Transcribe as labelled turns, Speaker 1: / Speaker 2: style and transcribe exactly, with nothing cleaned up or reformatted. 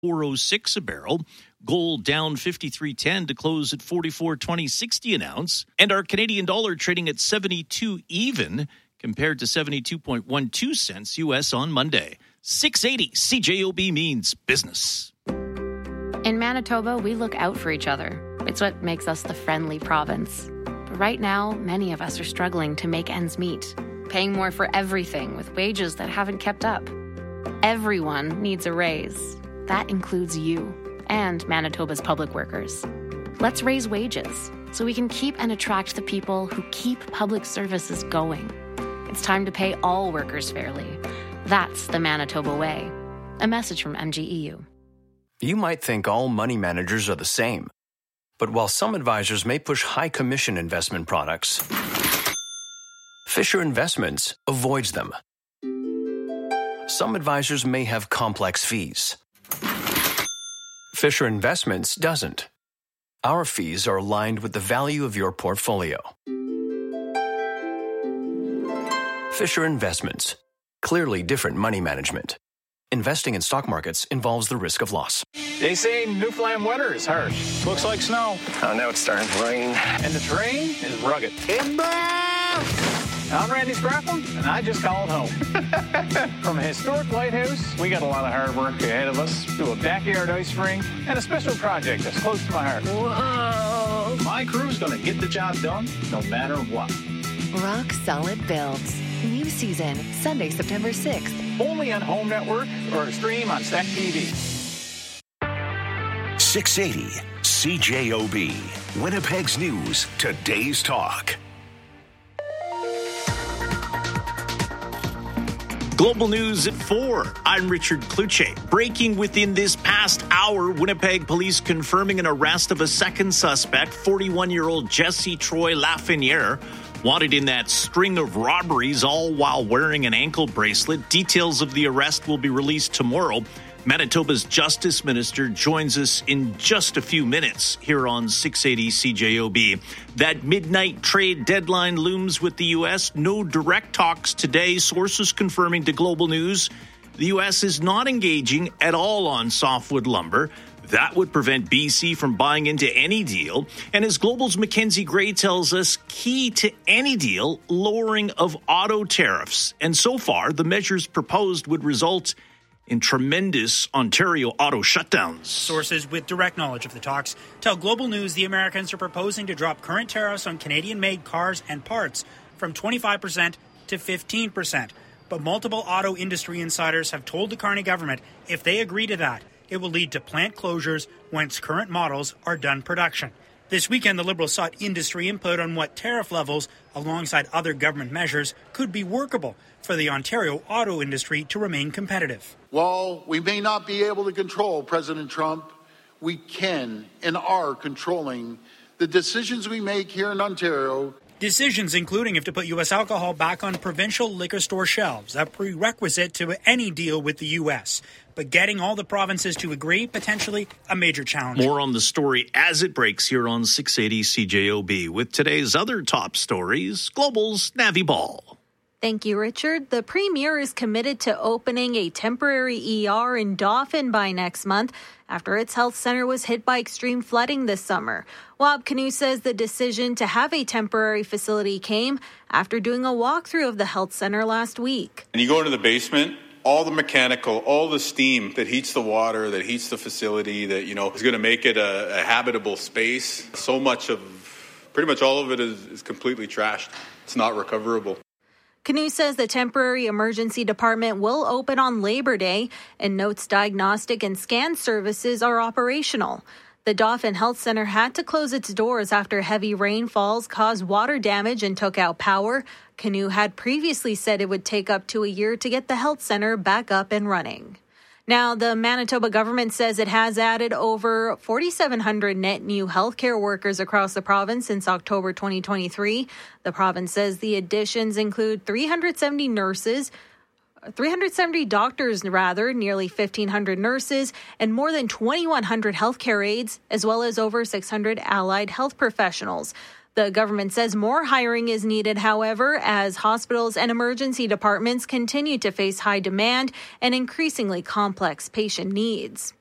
Speaker 1: four oh six a barrel. Gold down fifty-three ten to close at forty-four twenty sixty an ounce. And our Canadian dollar trading at seventy-two even compared to seventy-two point one two cents U S on Monday. six eighty C J O B means business.
Speaker 2: In Manitoba, we look out for each other. It's what makes us the friendly province. But right now, many of us are struggling to make ends meet, paying more for everything with wages that haven't kept up. Everyone needs a raise. That includes you and Manitoba's public workers. Let's raise wages so we can keep and attract the people who keep public services going. It's time to pay all workers fairly. That's the Manitoba way. A message from M G E U.
Speaker 3: You might think all money managers are the same. But while some advisors may push high commission investment products, Fisher Investments avoids them. Some advisors may have complex fees. Fisher Investments doesn't. Our fees are aligned with the value of your portfolio. Fisher Investments. Clearly different money management. Investing in stock markets involves the risk of loss.
Speaker 4: They say Newfoundland winter is harsh. Looks like snow.
Speaker 5: Oh, now it's starting to rain.
Speaker 4: And the terrain is rugged. I'm Randy Scrappin, and I just called home. From a historic lighthouse, we got a lot of hard work ahead of us, to a backyard ice rink, and a special project that's close to my heart. Whoa! My crew's going to get the job done, no matter what.
Speaker 6: Rock Solid Builds. New season, Sunday, September sixth.
Speaker 4: Only on Home Network or stream on Stack T V.
Speaker 7: six eighty C J O B. Winnipeg's News. Today's Talk.
Speaker 1: Global News at four. I'm Richard Kluche. Breaking within this past hour, Winnipeg police confirming an arrest of a second suspect, forty-one-year-old Jesse Troy Lafreniere, wanted in that string of robberies, all while wearing an ankle bracelet. Details of the arrest will be released tomorrow. Manitoba's Justice Minister joins us in just a few minutes here on six eighty C J O B. That midnight trade deadline looms with the U S. No direct talks today. Sources confirming to Global News the U S is not engaging at all on softwood lumber. That would prevent B C from buying into any deal. And as Global's Mackenzie Gray tells us, key to any deal, lowering of auto tariffs. And so far, the measures proposed would result in tremendous Ontario auto shutdowns.
Speaker 8: Sources with direct knowledge of the talks tell Global News the Americans are proposing to drop current tariffs on Canadian-made cars and parts from twenty-five percent to fifteen percent. But multiple auto industry insiders have told the Carney government if they agree to that, it will lead to plant closures once current models are done production. This weekend, the Liberals sought industry input on what tariff levels, alongside other government measures, could be workable for the Ontario auto industry to remain competitive.
Speaker 9: While we may not be able to control President Trump, we can and are controlling the decisions we make here in Ontario.
Speaker 8: Decisions including if to put U S alcohol back on provincial liquor store shelves, a prerequisite to any deal with the U S. But getting all the provinces to agree, potentially a major challenge.
Speaker 1: More on the story as it breaks here on six eighty C J O B. With today's other top stories, Global's Navi Ball.
Speaker 10: Thank you, Richard. The Premier is committed to opening a temporary E R in Dauphin by next month after its health center was hit by extreme flooding this summer. Wab Kinew says the decision to have a temporary facility came after doing a walkthrough of the health center last week.
Speaker 11: And you go into the basement, all the mechanical, all the steam that heats the water, that heats the facility, that, you know, is going to make it a, a habitable space. So much of, pretty much all of it is, is completely trashed. It's not recoverable.
Speaker 10: Kinew says the temporary emergency department will open on Labor Day and notes diagnostic and scan services are operational. The Dauphin Health Center had to close its doors after heavy rainfalls caused water damage and took out power. Kinew had previously said it would take up to a year to get the health center back up and running. Now, the Manitoba government says it has added over forty-seven hundred net new healthcare workers across the province since October twenty twenty-three. The province says the additions include three hundred seventy nurses, three hundred seventy doctors, rather, nearly fifteen hundred nurses, and more than twenty-one hundred healthcare aides, as well as over six hundred allied health professionals. The government says more hiring is needed, however, as hospitals and emergency departments continue to face high demand and increasingly complex patient needs.